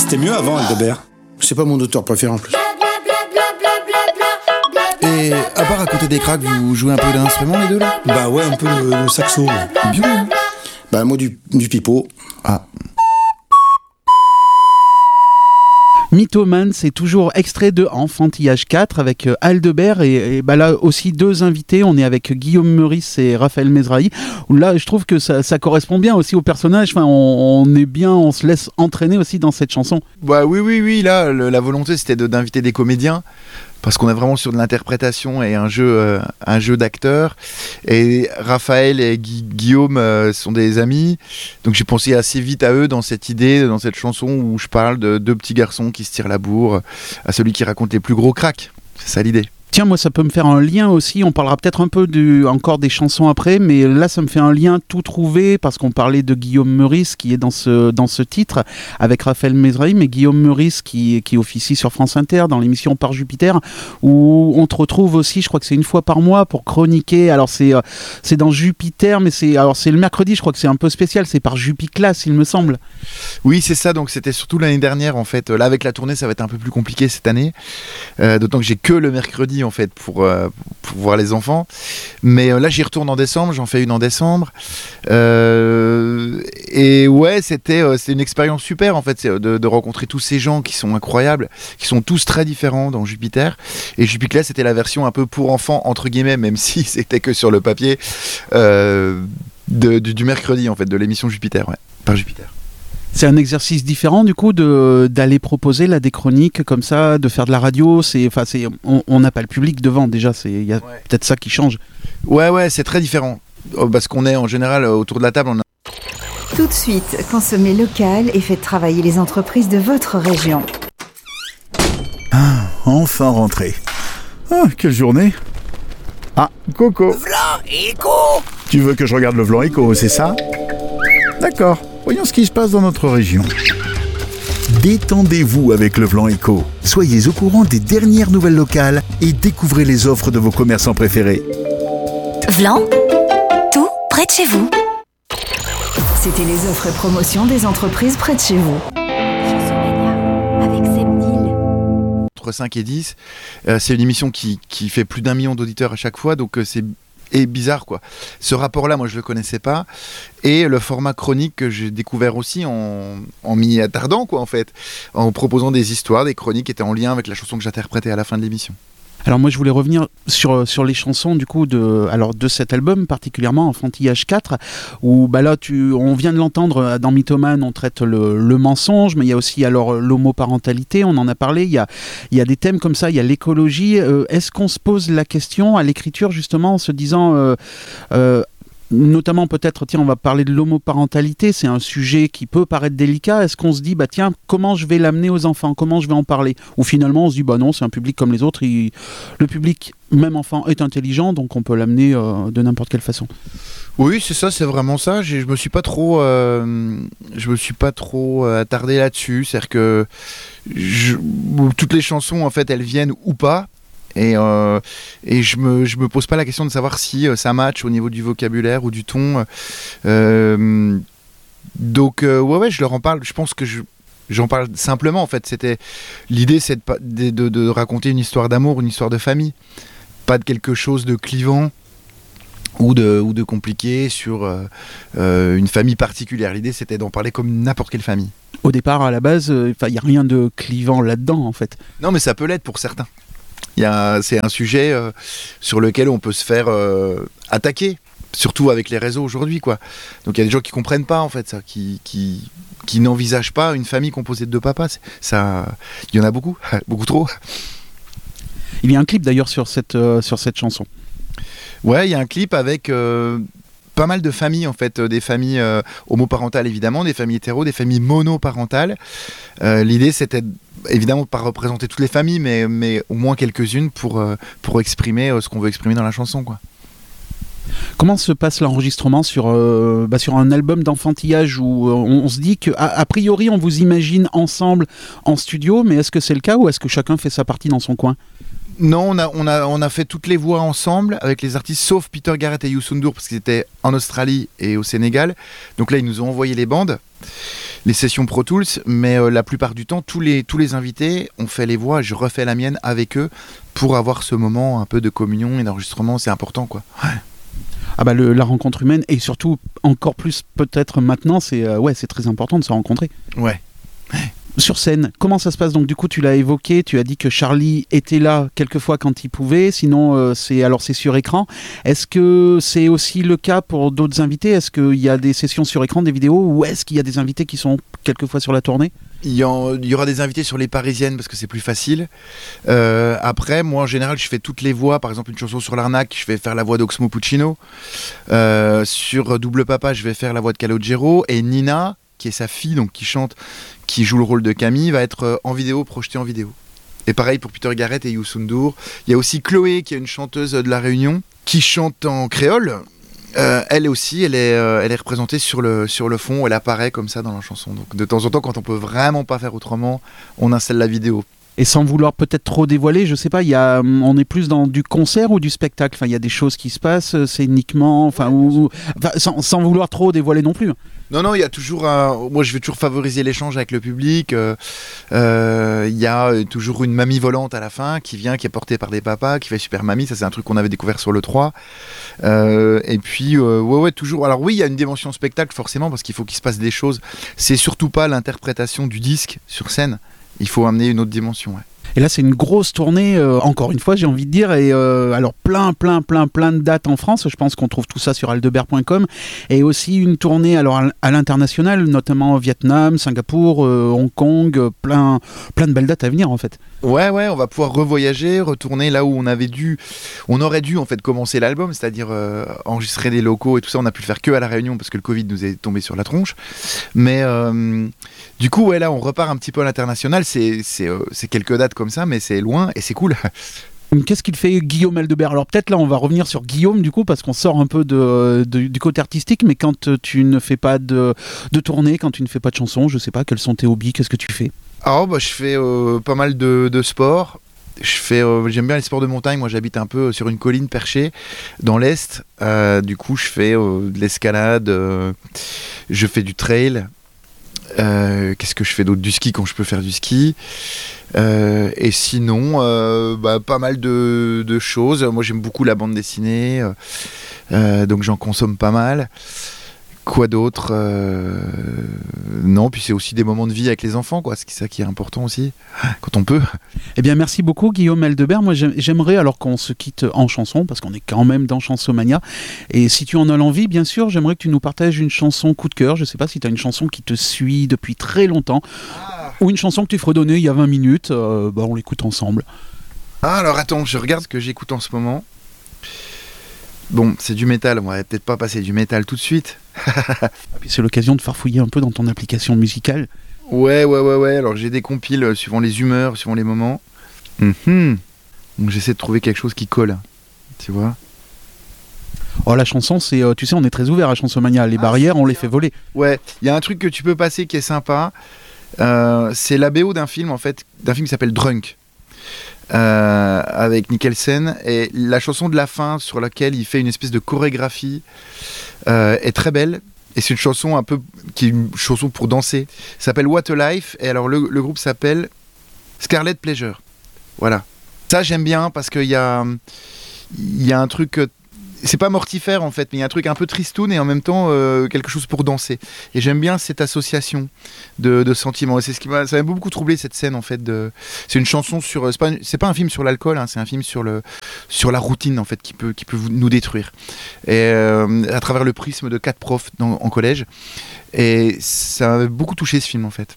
C'était mieux avant, Aldebert. C'est pas mon auteur préféré en plus. Et à part raconter des cracks, vous jouez un peu d'instrument les deux là? Bah ouais, un peu le saxo. Ouais. Bien. Bah moi du pipeau. Ah. Mythomane, c'est toujours extrait de Enfantillage 4 avec Aldebert et bah là aussi deux invités. On est avec Guillaume Meurice et Raphaël Mesrahi. Là, je trouve que ça correspond bien aussi au personnage. Enfin, on est bien, on se laisse entraîner aussi dans cette chanson. Bah oui. Là, la volonté, c'était d'inviter des comédiens. Parce qu'on est vraiment sur de l'interprétation et un jeu d'acteurs. Et Raphaël et Guillaume sont des amis. Donc j'ai pensé assez vite à eux dans cette idée, dans cette chanson où je parle de deux petits garçons qui se tirent la bourre à celui qui raconte les plus gros cracks. C'est ça l'idée. Tiens, moi, ça peut me faire un lien aussi. On parlera peut-être un peu encore des chansons après, mais là, ça me fait un lien tout trouvé parce qu'on parlait de Guillaume Meurice qui est dans ce titre avec Raphaël Mesrahi, mais Guillaume Meurice qui officie sur France Inter dans l'émission Par Jupiter, où on te retrouve aussi, je crois que c'est une fois par mois pour chroniquer. Alors, c'est dans Jupiter, mais c'est le mercredi, je crois que c'est un peu spécial, c'est par Jupiclass, il me semble. Oui, c'est ça. Donc, c'était surtout l'année dernière, en fait. Là, avec la tournée, ça va être un peu plus compliqué cette année. D'autant que j'ai que le mercredi, en fait, pour voir les enfants. Mais là, j'y retourne en décembre, j'en fais une en décembre. Et ouais, c'était une expérience super, en fait, de rencontrer tous ces gens qui sont incroyables, qui sont tous très différents dans Jupiter. Et Jupiclass, c'était la version un peu pour enfants, entre guillemets, même si c'était que sur le papier, du mercredi, en fait, de l'émission Jupiter, ouais, Par Jupiter. C'est un exercice différent du coup d'aller proposer là, des chroniques comme ça, de faire de la radio. On n'a pas le public devant déjà, il y a peut-être ça qui change. Ouais, c'est très différent. Parce qu'on est en général autour de la table. Tout de suite, consommez local et faites travailler les entreprises de votre région. Ah, enfin rentré. Ah, quelle journée. Ah, Coco. Vlan Éco. Tu veux que je regarde le Vlan Éco, c'est ça? D'accord. Voyons ce qui se passe dans notre région. Détendez-vous avec le Vlan Éco. Soyez au courant des dernières nouvelles locales et découvrez les offres de vos commerçants préférés. Vlan, tout près de chez vous. C'était les offres et promotions des entreprises près de chez vous. Avec Septile. Entre 5 et 10, c'est une émission qui fait plus d'1 million d'auditeurs à chaque fois, donc c'est bizarre quoi. Ce rapport-là, moi je le connaissais pas, et le format chronique que j'ai découvert aussi en m'y attardant quoi en fait, en proposant des histoires, des chroniques qui étaient en lien avec la chanson que j'interprétais à la fin de l'émission. Alors moi je voulais revenir sur les chansons du coup de cet album, particulièrement Enfantillage 4, où bah là on vient de l'entendre dans Mythomane, on traite le mensonge, mais il y a aussi alors l'homoparentalité, on en a parlé, il y a des thèmes comme ça, il y a l'écologie. Est-ce qu'on se pose la question à l'écriture justement en se disant notamment peut-être, tiens, on va parler de l'homoparentalité, c'est un sujet qui peut paraître délicat. Est-ce qu'on se dit, bah tiens, comment je vais l'amener aux enfants, comment je vais en parler? Ou finalement on se dit, bah non, c'est un public comme les autres, le public, même enfant, est intelligent, donc on peut l'amener de n'importe quelle façon. Oui, c'est ça, c'est vraiment ça. Je me suis pas trop attardé là-dessus. C'est-à-dire que toutes les chansons, en fait, elles viennent ou pas. Et je me pose pas la question de savoir si ça match au niveau du vocabulaire ou du ton. Donc ouais, je leur en parle. Je pense que j'en parle simplement en fait. L'idée, c'est de raconter une histoire d'amour, une histoire de famille, pas de quelque chose de clivant ou de compliqué sur une famille particulière. L'idée, c'était d'en parler comme n'importe quelle famille. Au départ, à la base, il y a rien de clivant là-dedans en fait. Non, mais ça peut l'être pour certains. C'est un sujet sur lequel on peut se faire attaquer, surtout avec les réseaux aujourd'hui, quoi. Donc il y a des gens qui comprennent pas en fait ça, qui n'envisagent pas une famille composée de 2 papas. Ça, il y en a beaucoup, beaucoup trop. Il y a un clip d'ailleurs sur cette chanson. Ouais, il y a un clip avec pas mal de familles en fait, des familles homoparentales évidemment, des familles hétéros, des familles monoparentales. L'idée c'était évidemment pas représenter toutes les familles, mais au moins quelques-unes pour exprimer ce qu'on veut exprimer dans la chanson, quoi. Comment se passe l'enregistrement sur un album d'enfantillage où on se dit a priori on vous imagine ensemble en studio, mais est-ce que c'est le cas ou est-ce que chacun fait sa partie dans son coin? Non, on a fait toutes les voix ensemble avec les artistes, sauf Peter Garrett et Youssou N'Dour parce qu'ils étaient en Australie et au Sénégal. Donc là, ils nous ont envoyé les bandes les sessions Pro Tools, mais la plupart du temps, tous les invités ont fait les voix, je refais la mienne avec eux pour avoir ce moment un peu de communion et d'enregistrement, c'est important quoi. Ouais. Ah bah la rencontre humaine, et surtout encore plus peut-être maintenant, c'est très important de se rencontrer. Ouais. Sur scène, comment ça se passe? Donc du coup tu l'as évoqué, tu as dit que Charlie était là quelquefois quand il pouvait, sinon c'est sur écran. Est-ce que c'est aussi le cas pour d'autres invités? Est-ce qu'il y a des sessions sur écran, des vidéos, ou est-ce qu'il y a des invités qui sont quelquefois sur la tournée? Il y aura des invités sur les parisiennes parce que c'est plus facile. Après, moi en général, je fais toutes les voix. Par exemple, une chanson sur l'arnaque, je vais faire la voix d'Oxmo Puccino. Sur Double Papa, je vais faire la voix de Calogero. Et Nina, qui est sa fille, donc qui chante, qui joue le rôle de Camille, va être en vidéo, projetée en vidéo. Et pareil pour Peter Garrett et Youssou N'Dour. Il y a aussi Chloé, qui est une chanteuse de La Réunion, qui chante en créole. Elle aussi, elle est représentée sur le fond, elle apparaît comme ça dans la chanson. Donc de temps en temps, quand on peut vraiment pas faire autrement, on installe la vidéo. Et sans vouloir peut-être trop dévoiler, je sais pas, on est plus dans du concert ou du spectacle. Enfin, il y a des choses qui se passent scéniquement, sans vouloir trop dévoiler non plus. Non, il y a toujours moi, je vais toujours favoriser l'échange avec le public. Il y a toujours une mamie volante à la fin qui est portée par des papas, qui fait Super Mamie. Ça, c'est un truc qu'on avait découvert sur le 3. Et puis, toujours. Alors oui, il y a une dimension spectacle, forcément, parce qu'il faut qu'il se passe des choses. C'est surtout pas l'interprétation du disque sur scène. Il faut amener une autre dimension, ouais. Et là, c'est une grosse tournée, encore une fois, j'ai envie de dire, et alors plein de dates en France. Je pense qu'on trouve tout ça sur aldebert.com, et aussi une tournée alors à l'international, notamment au Vietnam, Singapour, Hong Kong, plein de belles dates à venir en fait. Ouais, on va pouvoir revoyager, retourner là où on aurait dû en fait commencer l'album, c'est-à-dire enregistrer des locaux et tout ça. On n'a pu le faire que à La Réunion parce que le Covid nous est tombé sur la tronche. Mais du coup, là, on repart un petit peu à l'international. C'est quelques dates comme ça, mais c'est loin et c'est cool. Qu'est-ce qu'il fait Guillaume Aldebert? Alors peut-être là on va revenir sur Guillaume du coup, parce qu'on sort un peu du côté artistique, mais quand tu ne fais pas de tournée, quand tu ne fais pas de chansons, je sais pas, quels sont tes hobbies, qu'est-ce que tu fais? Je fais pas mal de sport. J'aime bien les sports de montagne. Moi, j'habite un peu sur une colline perchée dans l'Est. Du coup, je fais de l'escalade, je fais du trail. Qu'est-ce que je fais d'autre? Du ski quand je peux faire du ski. Et sinon, pas mal de choses. Moi, j'aime beaucoup la bande dessinée, donc j'en consomme pas mal. Quoi d'autre? Non, puis c'est aussi des moments de vie avec les enfants, quoi. C'est ça qui est important aussi, quand on peut. Eh bien, merci beaucoup, Guillaume Aldebert. Moi, j'aimerais, alors qu'on se quitte en chanson, parce qu'on est quand même dans Chansomania, et si tu en as l'envie, bien sûr, j'aimerais que tu nous partages une chanson coup de cœur. Je sais pas si tu as une chanson qui te suit depuis très longtemps, ou une chanson que tu fredonnais il y a 20 minutes. On l'écoute ensemble. Alors, attends, je regarde ce que j'écoute en ce moment. Bon, c'est du métal, on va peut-être pas passer du métal tout de suite. Puis c'est l'occasion de farfouiller un peu dans ton application musicale. Ouais, alors j'ai des compiles suivant les humeurs, suivant les moments. Donc j'essaie de trouver quelque chose qui colle, tu vois. Oh, la chanson, c'est, tu sais, on est très ouvert à Chansomania. Les barrières, on les fait voler. Ouais, il y a un truc que tu peux passer qui est sympa. C'est la BO d'un film, en fait, d'un film qui s'appelle Drunk. Avec Mikkelsen, et la chanson de la fin sur laquelle il fait une espèce de chorégraphie est très belle, et c'est une chanson qui est une chanson pour danser. Ça s'appelle What a Life, et alors le groupe s'appelle Scarlet Pleasure. Voilà, ça j'aime bien parce qu'il y a un truc, c'est pas mortifère en fait, mais il y a un truc un peu tristoun et en même temps quelque chose pour danser. Et j'aime bien cette association de sentiments. Et c'est ça m'a beaucoup troublé, cette scène en fait. C'est une chanson sur, c'est pas un film sur l'alcool, hein, c'est un film sur la routine en fait qui peut nous détruire. Et à travers le prisme de 4 profs en collège. Et ça m'a beaucoup touché ce film en fait.